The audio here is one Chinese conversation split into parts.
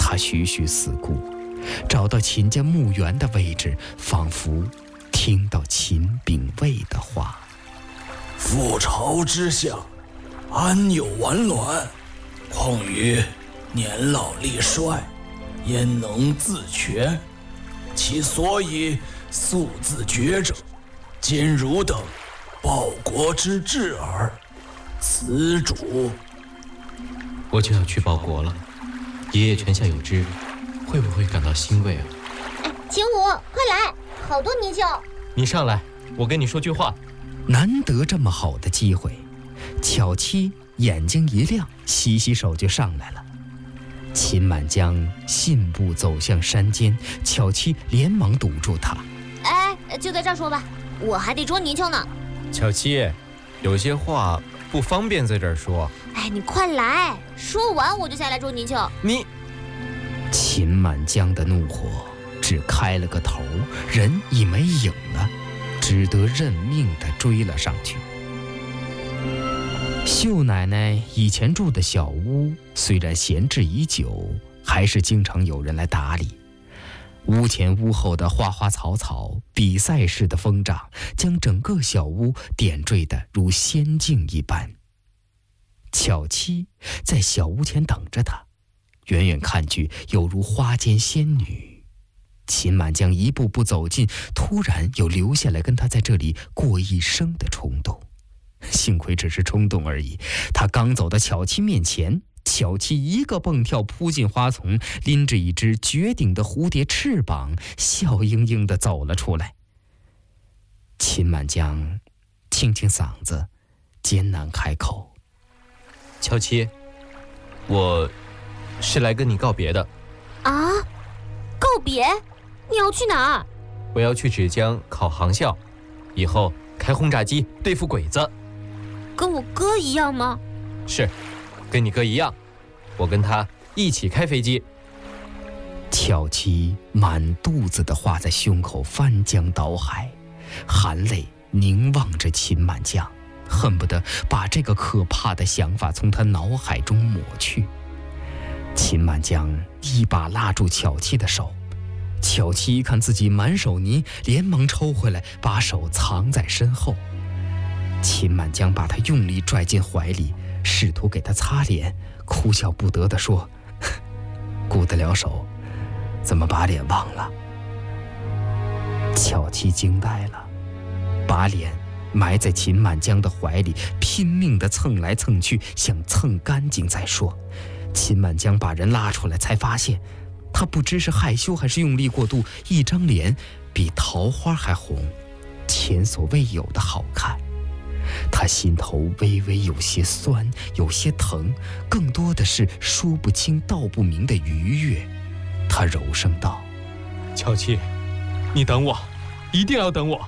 他徐徐四顾，找到秦家墓园的位置，仿佛听到秦秉卫的话： 覆巢之下，安有完卵？况于年老力衰，焉能自全？其所以速自绝者，今汝等报国之志耳。此主， 我就要去报国了。爷爷泉下有知，会不会感到欣慰啊？ 哎，秦武，快来，好多泥鳅！ 你上来，我跟你说句话。 难得这么好的机会，巧妻眼睛一亮，洗洗手就上来了。秦满江信步走向山间，巧妻连忙堵住他： 哎，就在这儿说吧，我还得捉泥鳅呢。 巧妻，有些话不方便在这儿说。 哎，你快来，说完我就下来捉泥鳅。 你…… 秦满江的怒火只开了个头，人已没影了，只得认命地追了上去。秀奶奶以前住的小屋虽然闲置已久，还是经常有人来打理。屋前屋后的花花草草，比赛似的疯长，将整个小屋点缀得如仙境一般。巧妻在小屋前等着他，远远看去犹如花间仙女。秦满江一步步走近，突然又留下来跟他在这里过一生的冲动。幸亏只是冲动而已，他刚走到巧妻面前，巧妻一个蹦跳扑进花丛，拎着一只绝顶的蝴蝶翅膀，笑盈盈地走了出来。秦满江清清嗓子，艰难开口： 巧妻，我是来跟你告别的。 啊？告别？你要去哪儿？ 我要去芷江考航校，以后开轰炸机对付鬼子。 跟我哥一样吗？ 是，跟你哥一样，我跟他一起开飞机。 巧妻满肚子的话在胸口翻江倒海，含泪凝望着秦满江，恨不得把这个可怕的想法从他脑海中抹去。秦满江一把拉住巧妻的手，巧妻一看自己满手泥，连忙抽回来，把手藏在身后。秦满江把他用力拽进怀里，试图给他擦脸，哭笑不得地说：顾得了手，怎么把脸忘了？巧妻惊呆了，把脸埋在秦满江的怀里，拼命地蹭来蹭去，想蹭干净再说。秦满江把人拉出来，才发现他不知是害羞还是用力过度，一张脸比桃花还红，前所未有的好看。他心头微微有些酸，有些疼，更多的是说不清道不明的愉悦。他柔声道： 巧妻，你等我，一定要等我。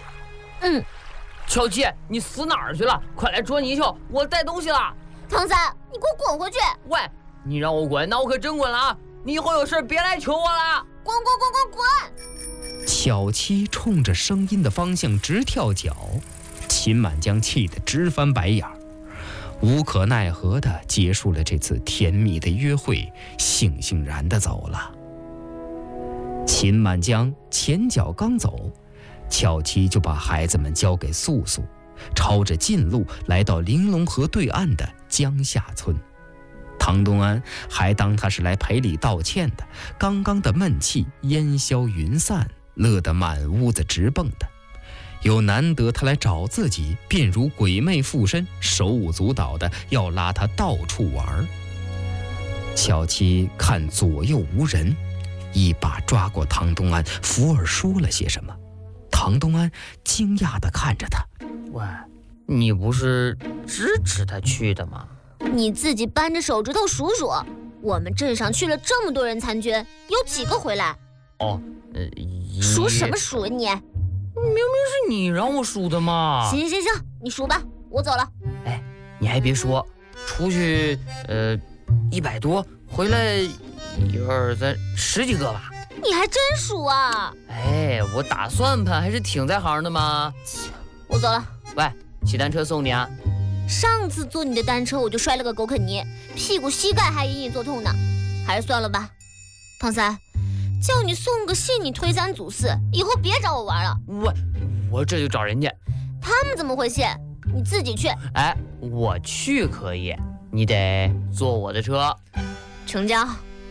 巧妻，你死哪儿去了？快来捉泥鳅，我带东西了。 唐三，你给我滚回去！ 喂，你让我滚，那我可真滚了啊！你以后有事别来求我了。 滚滚滚滚滚！ 巧妻冲着声音的方向直跳脚，秦满江气得直翻白眼，无可奈何地结束了这次甜蜜的约会，悻悻然地走了。秦满江前脚刚走，巧妻就把孩子们交给素素，朝着近路来到玲珑河对岸的江夏村。唐东安还当他是来赔礼道歉的，刚刚的闷气烟消云散，乐得满屋子直蹦的。又难得他来找自己，便如鬼魅附身，手舞足蹈的要拉他到处玩。巧妻看左右无人，一把抓过唐东安，扶耳说了些什么。唐东安惊讶地看着他： 喂，你不是支持他去的吗？ 你自己扳着手指头数数，我们镇上去了这么多人参军，有几个回来？数什么数啊你？ 明明是你让我数的嘛。 行，你数吧，我走了。 哎，你还别说，出去100多，回来1、2、3、10几个吧。 你还真数啊？ 哎，我打算盘还是挺在行的嘛。 我走了。 喂，骑单车送你啊。 上次坐你的单车我就摔了个狗啃泥，屁股膝盖还隐隐作痛呢，还是算了吧。 唐三，叫你送个信，你推三阻四，以后别找我玩了。 我这就找人家。 他们怎么会信？你自己去。 哎，我去可以，你得坐我的车。 成交。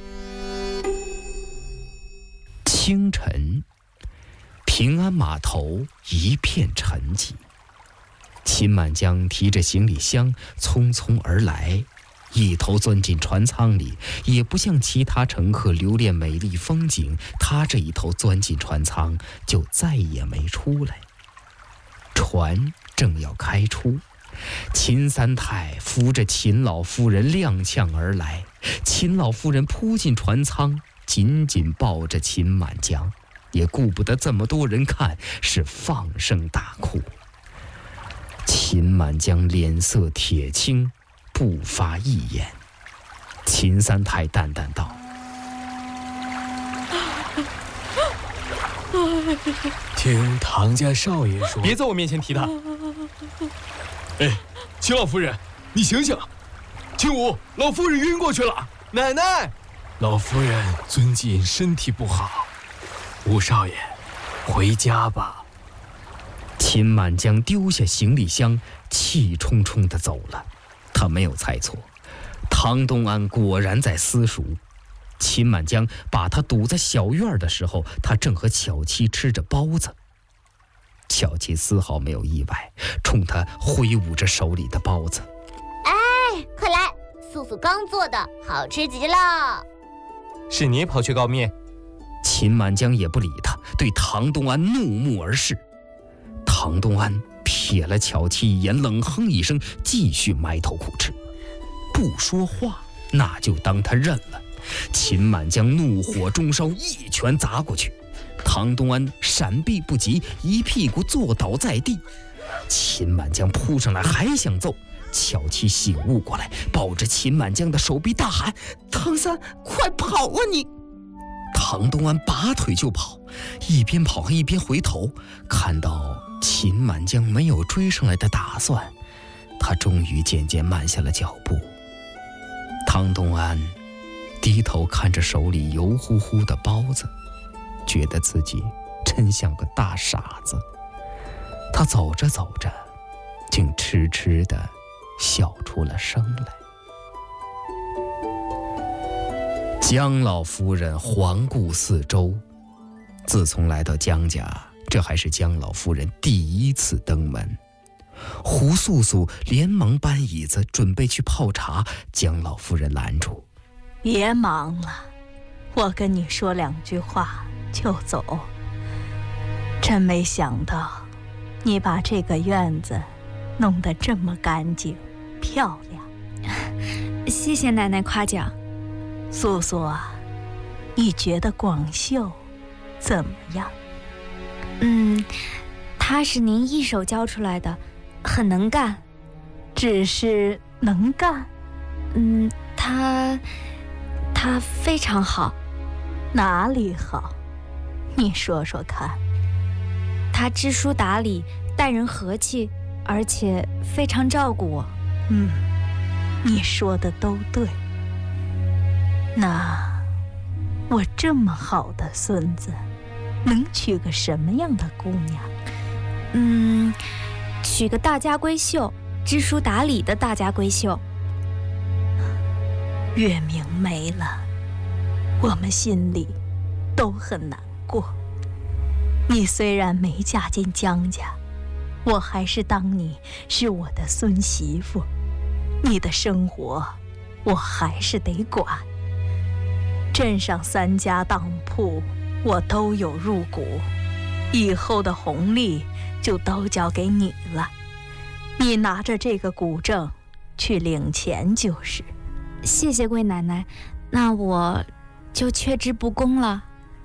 清晨，平安码头一片沉寂。秦满江提着行李箱匆匆而来，一头钻进船舱里，也不像其他乘客留恋美丽风景，他这一头钻进船舱就再也没出来。船正要开出，秦三太扶着秦老夫人踉跄而来，秦老夫人扑进船舱，紧紧抱着秦满江，也顾不得这么多人看，是放声大哭。秦满江脸色铁青，不发一言。秦三太淡淡道： 听唐家少爷说， 别在我面前提他。 哎，秦老夫人，你醒醒！秦武，老夫人晕过去了。 奶奶， 老夫人最近身体不好，吴少爷，回家吧。 秦满江丢下行李箱，气冲冲地走了。他没有猜错，唐东安果然在私塾。秦满江把他堵在小院的时候，他正和巧妻吃着包子。巧妻丝毫没有意外，冲他挥舞着手里的包子。 哎，快来，素素刚做的，好吃极了。 是你跑去告密？ 秦满江也不理他，对唐东安怒目而视。唐东安瞥了巧妻一眼，冷哼一声，继续埋头苦吃。不说话，那就当他认了。秦满江怒火中烧，一拳砸过去。唐东安闪避不及，一屁股坐倒在地。秦满江扑上来还想揍，巧妻醒悟过来，抱着秦满江的手臂大喊：唐三，快跑啊你！唐东安拔腿就跑，一边跑还一边回头，看到秦满江没有追上来的打算，他终于渐渐慢下了脚步。唐东安低头看着手里油乎乎的包子，觉得自己真像个大傻子。他走着走着，竟痴痴地笑出了声来。江老夫人环顾四周，自从来到江家，这还是江老夫人第一次登门。胡素素连忙搬椅子准备去泡茶，江老夫人拦住： 别忙了，我跟你说两句话就走。真没想到你把这个院子弄得这么干净漂亮。 谢谢奶奶夸奖。 素素啊，你觉得广秀怎么样？ 他是您一手教出来的，很能干。 只是能干？ 他非常好。 哪里好？你说说看。 他知书达理，待人和气，而且非常照顾我。 你说的都对。那我这么好的孙子，能娶个什么样的姑娘？ 娶个大家闺秀，知书达理的大家闺秀。 月明没了，我们心里都很难过。你虽然没嫁进江家，我还是当你是我的孙媳妇，你的生活我还是得管。镇上3家当铺我都有入股，以后的红利就都交给你了，你拿着这个股证去领钱就是。 谢谢贵奶奶，那我就却之不恭了。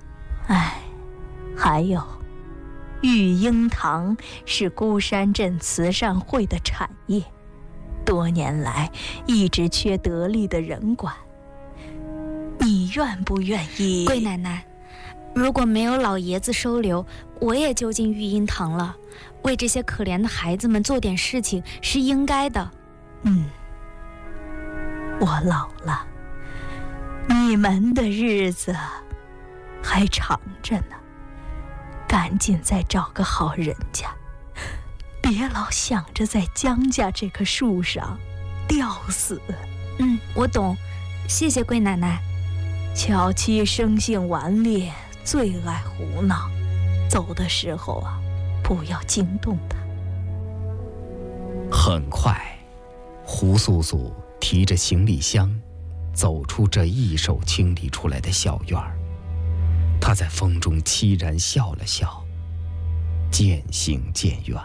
还有，育婴堂是孤山镇慈善会的产业，多年来一直缺得力的人管，你愿不愿意？ 贵奶奶，如果没有老爷子收留，我也就进育婴堂了。为这些可怜的孩子们做点事情是应该的。 我老了， 你们的日子还长着呢，赶紧再找个好人家，别老想着在江家这棵树上吊死。 我懂，谢谢贵奶奶。 巧妻生性顽劣，最爱胡闹，走的时候啊，不要惊动她。 很快，胡素素提着行李箱走出这一手清理出来的小院儿，她在风中凄然笑了笑，渐行渐远。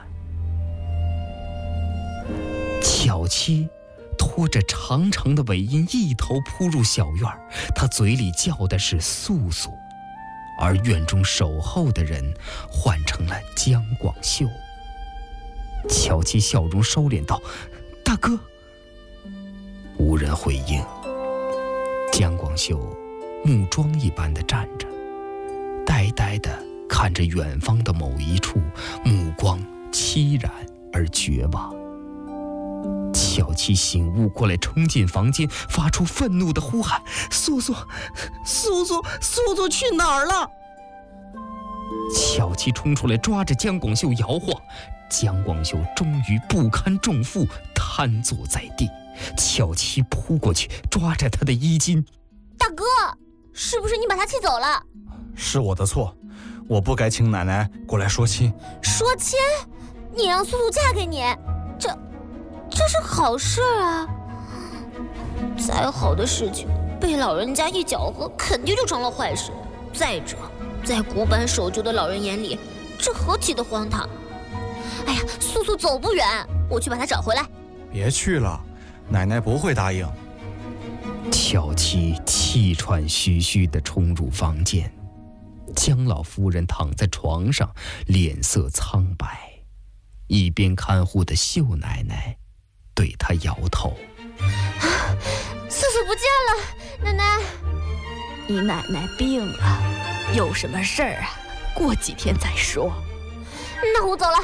巧妻拖着长长的尾音一头扑入小院儿，她嘴里叫的是素素，而院中守候的人换成了姜广秀。巧妻笑容收敛道：“大哥。”无人回应。姜广秀木桩一般的站着，呆呆地看着远方的某一处，目光凄然而绝望。巧妻醒悟过来，冲进房间，发出愤怒的呼喊：“素素，素素，素素去哪儿了？”巧妻冲出来，抓着姜广秀摇晃。姜广秀终于不堪重负，瘫坐在地。巧妻扑过去，抓着他的衣襟：“ 大哥，是不是你把他气走了？”“ 是我的错，我不该请奶奶过来说亲。”“ 说亲？你让素素嫁给你，这是好事啊！再好的事情，被老人家一搅和，肯定就成了坏事。再者，在古板守旧的老人眼里，这何其的荒唐！哎呀，素素走不远，我去把她找回来。”“ 别去了，奶奶不会答应。” 巧妻气喘吁吁地冲入房间，姜老夫人躺在床上，脸色苍白，一边看护的秀奶奶对她摇头：“ 素素不见了，奶奶。”“ 你奶奶病了，有什么事儿啊？过几天再说。”“ 那我走了。”“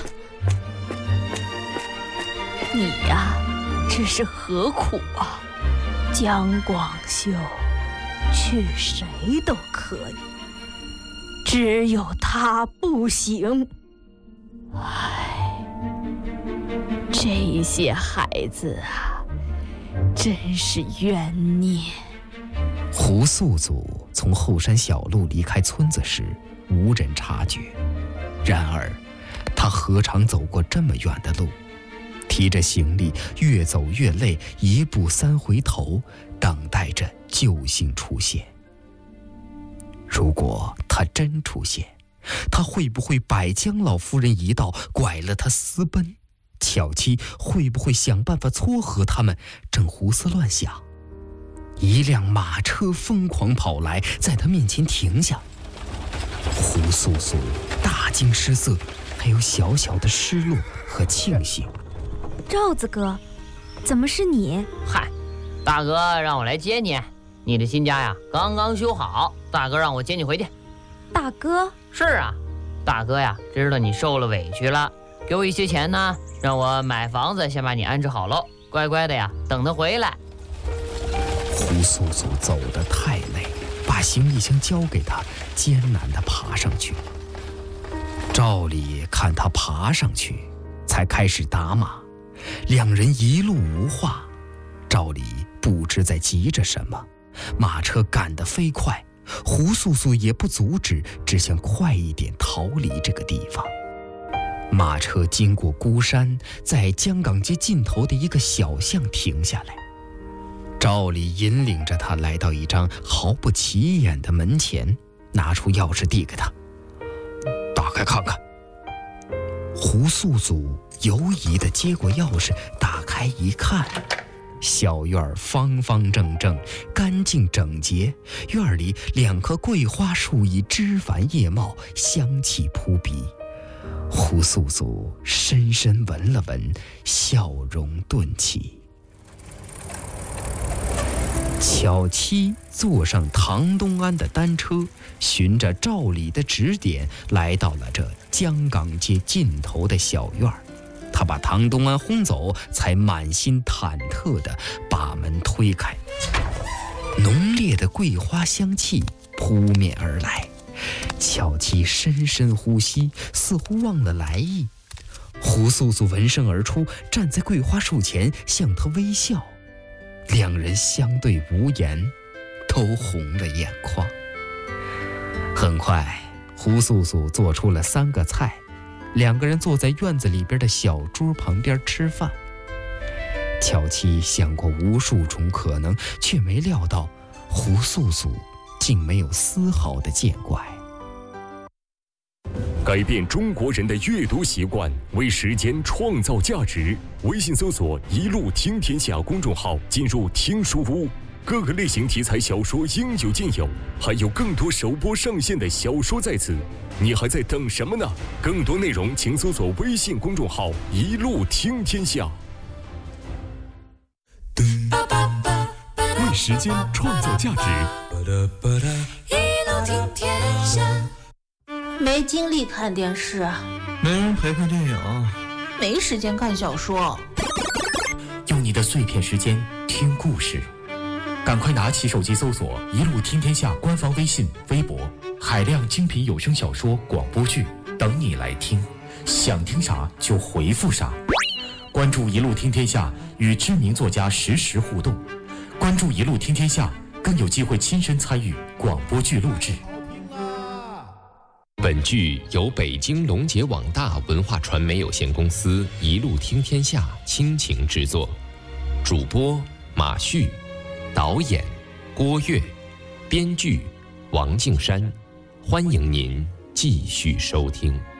你呀，这是何苦啊？姜广秀娶谁都可以，只有他不行。唉，这些孩子啊，真是冤孽。” 胡素素从后山小路离开村子时，无人察觉。然而，她何尝走过这么远的路？提着行李，越走越累，一步三回头，等待着救星出现。如果他真出现，他会不会摆姜老夫人一道，拐了他私奔？巧妻会不会想办法撮合他们？正胡思乱想，一辆马车疯狂跑来，在他面前停下。胡素素大惊失色，还有小小的失落和庆幸。 “赵子哥，怎么是你？”“ 嗨，大哥让我来接你，你的新家呀刚刚修好，大哥让我接你回去。”“ 大哥？”“ 是啊，大哥呀知道你受了委屈了，给我一些钱呢，让我买房子，先把你安置好喽，乖乖的呀，等他回来。” 胡素素走得太累，把行李箱交给他，艰难地爬上去。赵理看他爬上去，才开始打马，两人一路无话。赵理不知在急着什么，马车赶得飞快，胡素素也不阻止，只想快一点逃离这个地方。马车经过孤山，在江港街尽头的一个小巷停下来。赵理引领着他来到一张毫不起眼的门前，拿出钥匙递给他：“打开看看。”胡素素犹疑地接过钥匙，打开一看，小院方方正正，干净整洁，院里2棵桂花树已枝繁叶茂，香气扑鼻。胡素素深深闻了闻，笑容顿起。巧妻坐上唐东安的单车，循着赵理的指点，来到了这江港街尽头的小院儿。他把唐东安轰走，才满心忐忑地把门推开。 浓烈的桂花香气扑面而来。巧妻深深呼吸，似乎忘了来意。胡素素闻声而出，站在桂花树前向他微笑。两人相对无言，都红了眼眶。很快，胡素素做出了3个菜，两个人坐在院子里边的小桌旁边吃饭。巧妻想过无数种可能，却没料到胡素素竟没有丝毫的见怪。 改变中国人的阅读习惯，为时间创造价值。微信搜索“一路听天下”公众号，进入听书屋，各个类型题材小说应有尽有，还有更多首播上线的小说在此，你还在等什么呢？更多内容请搜索微信公众号“一路听天下”。为时间创造价值。 一路听天下。没精力看电视， 没人陪看电影， 没时间看小说。 用你的碎片时间听故事，赶快拿起手机搜索“一路听天下”官方微信、微博，海量精品有声小说、广播剧等你来听，想听啥就回复啥。关注“一路听天下”，与知名作家实时互动。关注“一路听天下”，更有机会亲身参与广播剧录制。 本剧由北京龙杰网大文化传媒有限公司一路听天下倾情制作，主播马旭，导演郭跃，编剧王敬山。欢迎您继续收听。